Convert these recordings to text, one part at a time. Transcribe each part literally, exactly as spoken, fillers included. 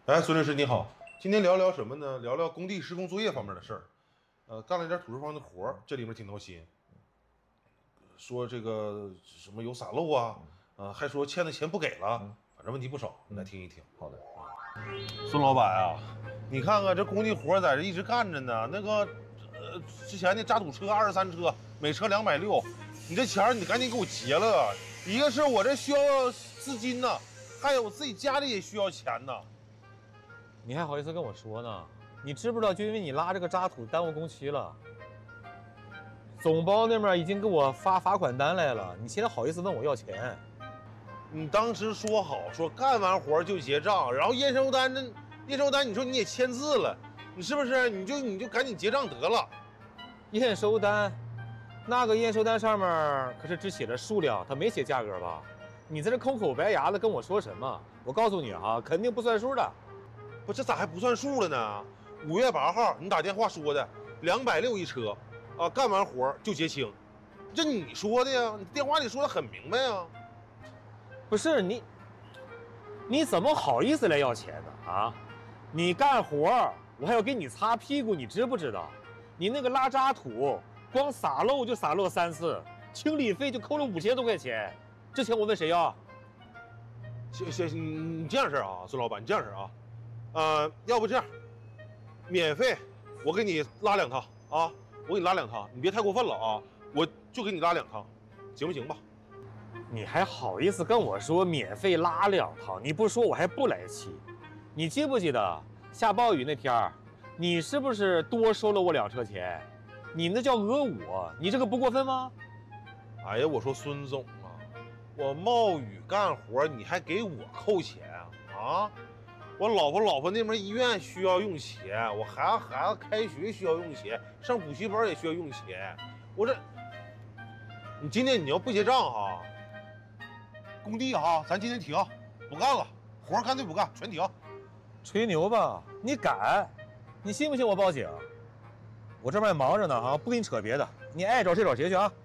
哎，孙律师你好，今天聊聊什么呢？聊聊工地施工作业方面的事儿。呃，干了一点土石方的活儿，这里面挺闹心。说这个什么有洒漏啊，呃，还说欠的钱不给了，反正问题不少，你来听一听。 好的。 孙老板啊，你看看这工地活在这一直干着呢，那个呃之前那渣土车二十三车，每车两百六，你这钱你赶紧给我结了。一个是我这需要资金呢，还有我自己家里也需要钱呢。 你还好意思跟我说呢？你知不知道，就因为你拉这个渣土耽误工期了，总包那边已经给我发罚款单来了，你现在好意思问我要钱？ 你当时说好说干完活就结账，然后验收单这验收单你说你也签字了，你是不是你就你就赶紧结账得了？ 验收单，那个验收单上面可是只写了数量，他没写价格吧？你在这空口白牙的跟我说什么？我告诉你啊，肯定不算数的。 不，这咋还不算数了呢？五月八号你打电话说的两百六一车，啊，干完活就结清，这你说的呀？你电话里说的很明白呀。 不是你，你怎么好意思来要钱呢？啊，你干活我还要给你擦屁股，你知不知道？你那个拉渣土，光洒漏就洒漏三次，清理费就扣了五千多块钱，这钱我问谁要？ 行行，你这样式啊，孙老板，你这样式啊，呃，要不这样，免费，我给你拉两趟啊，我给你拉两趟，你别太过分了啊，我就给你拉两趟，行不行吧？ 你还好意思跟我说免费拉两趟？你不说我还不来气。你记不记得下暴雨那天，你是不是多收了我两车钱？你那叫讹我，你这个不过分吗？ 哎呀，我说孙总啊，我冒雨干活，你还给我扣钱啊？啊，我老婆老婆那边医院需要用钱，我孩子孩子开学需要用钱，上补习班也需要用钱，我这，你今天你要不结账哈？工地啊，咱今天停，不干了，活干脆不干，全停。 吹牛吧，你敢？你信不信我报警？我这边忙着呢哈，不跟你扯别的，你爱找谁找谁去啊。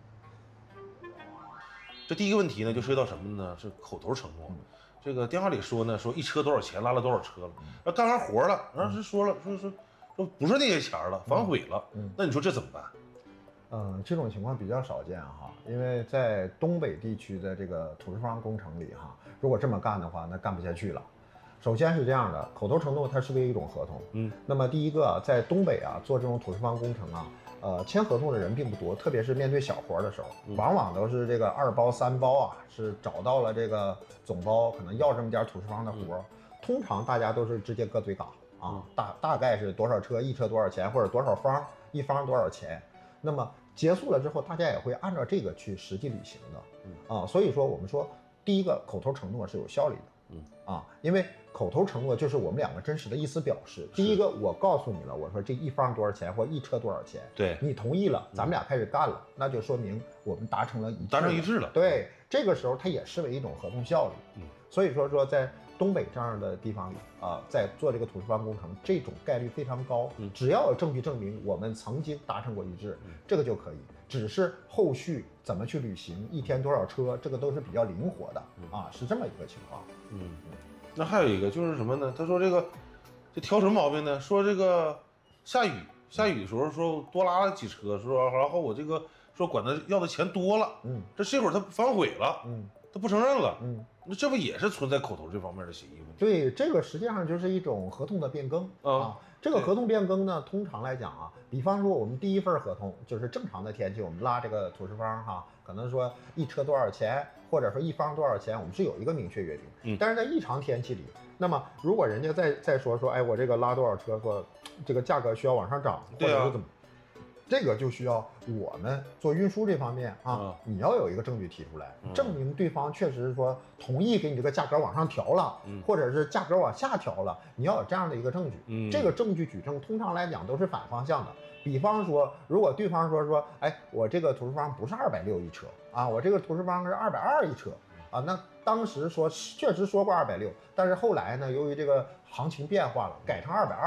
这第一个问题呢，就涉及到什么呢？是口头承诺。这个电话里说呢，说一车多少钱，拉了多少车了，那干完活了，然后是说了，说说说不是那些钱了，反悔了。嗯，那你说这怎么办？ 嗯，这种情况比较少见哈，因为在东北地区的这个土石方工程里哈，如果这么干的话，那干不下去了。首先是这样的，口头承诺它视为一种合同，嗯，那么第一个在东北啊做这种土石方工程啊，呃，签合同的人并不多，特别是面对小活的时候，嗯、往往都是这个二包三包啊，是找到了这个总包，可能要这么点土石方的活，嗯、通常大家都是直接搁嘴嘎啊，大大概是多少车一车多少钱，或者多少方一方多少钱。那么结束了之后，大家也会按照这个去实际履行的，嗯啊，所以说我们说，第一个口头承诺是有效力的，嗯啊，因为口头承诺就是我们两个真实的意思表示。第一个，我告诉你了，我说这一方多少钱或一车多少钱， 对你同意了，咱们俩开始干了，嗯、那就说明我们达成了一致， 达成一致了。 对，这个时候它也视为一种合同效力，嗯，所以说说在东北这样的地方里啊，在做这个土石方工程，这种概率非常高。嗯，只要有证据证明我们曾经达成过一致，嗯、这个就可以。只是后续怎么去履行，一天多少车，这个都是比较灵活的、嗯、啊，是这么一个情况。 嗯，那还有一个就是什么呢？他说这个这挑什么毛病呢？说这个下雨下雨的时候说多拉了几车，说然后我这个说管他要的钱多了，嗯，这这会儿他反悔了，嗯。他不承认了，嗯，那这不也是存在口头这方面的协议问题？ 对，这个实际上就是一种合同的变更、嗯、啊。这个合同变更呢，通常来讲啊，比方说我们第一份合同就是正常的天气，我们拉这个土石方哈，可能说一车多少钱，或者说一方多少钱，我们是有一个明确约定。嗯，但是在异常天气里，那么如果人家再再说说，哎，我这个拉多少车，说这个价格需要往上涨，或者是怎么？这个就需要我们做运输这方面啊，嗯、你要有一个证据提出来，嗯、证明对方确实说同意给你这个价格往上调了，嗯、或者是价格往下调了，你要有这样的一个证据。嗯、这个证据举证通常来讲都是反方向的。比方说，如果对方说说，哎，我这个土石方不是二百六一车啊，我这个土石方是二百二一车啊，那当时说确实说过二百六，但是后来呢，由于这个行情变化了，改成二百二了。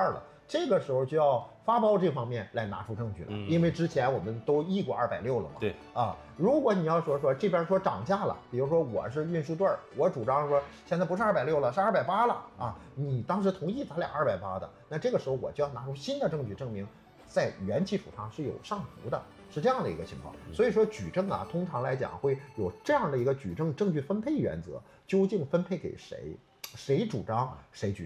这个时候就要发包这方面来拿出证据了， 嗯、 因为之前我们都议过二百六了嘛。 对啊，如果你要说说这边说涨价了，比如说我是运输队儿，我主张说现在不是二百六了，是二百八了啊，你当时同意咱俩二百八的，那这个时候我就要拿出新的证据证明，在原基础上是有上浮的，是这样的一个情况。所以说举证啊，通常来讲会有这样的一个举证证据分配原则，究竟分配给谁，谁主张谁举。